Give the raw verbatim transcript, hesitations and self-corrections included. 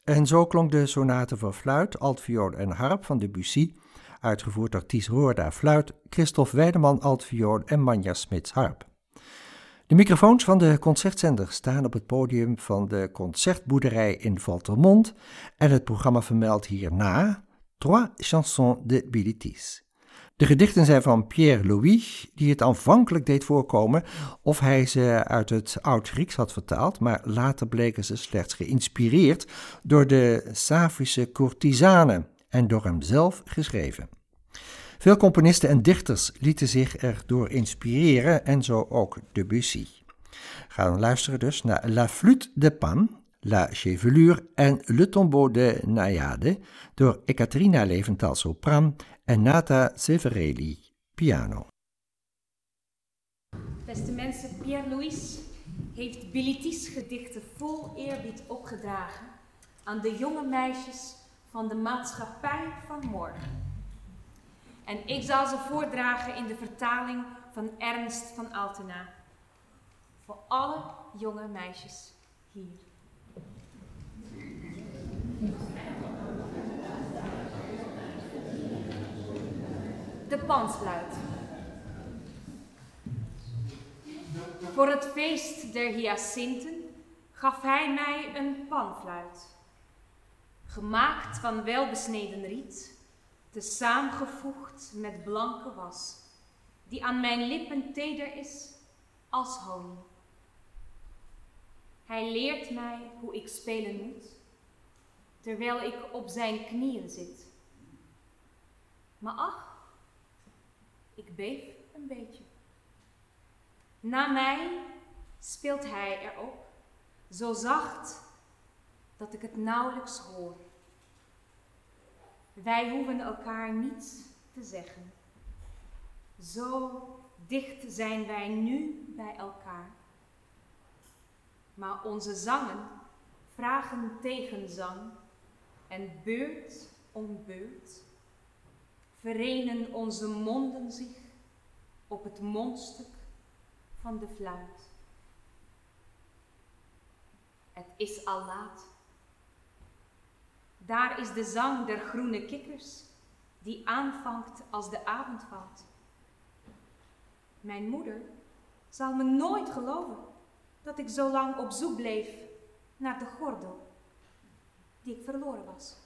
En zo klonk de sonate voor fluit, altviool en harp van Debussy, uitgevoerd door Ties Roorda fluit, Christophe Weideman altviool en Manja Smits harp. De microfoons van de concertzender staan op het podium van de Concertboerderij in Valtermond en het programma vermeldt hierna Trois chansons de Billy Ties. De gedichten zijn van Pierre Louis, die het aanvankelijk deed voorkomen of hij ze uit het Oud-Grieks had vertaald, maar later bleken ze slechts geïnspireerd door de Safische courtisanen en door hem zelf geschreven. Veel componisten en dichters lieten zich erdoor inspireren en zo ook Debussy. Gaan luisteren dus naar La Flûte de Pan, La Chevelure en Le Tombeau de Naïade door Ekaterina Leventhal sopran en Nata Severelli piano. Beste mensen, Pierre Louis heeft Billy Ties gedichten vol eerbied opgedragen aan de jonge meisjes van de maatschappij van morgen. En ik zal ze voordragen in de vertaling van Ernst van Altena. Voor alle jonge meisjes hier. De panfluit. Voor het feest der hyacinten gaf hij mij een panfluit. Gemaakt van welbesneden riet, te saamgevoegd met blanke was, die aan mijn lippen teder is als honing. Hij leert mij hoe ik spelen moet, terwijl ik op zijn knieën zit. Maar ach, ik beef een beetje. Na mij speelt hij erop, zo zacht dat ik het nauwelijks hoor. Wij hoeven elkaar niets te zeggen. Zo dicht zijn wij nu bij elkaar. Maar onze zangen vragen tegenzang en beurt om beurt verenen onze monden zich op het mondstuk van de fluit. Het is al laat. Daar is de zang der groene kikkers, die aanvangt als de avond valt. Mijn moeder zal me nooit geloven dat ik zo lang op zoek bleef naar de gordel die ik verloren was.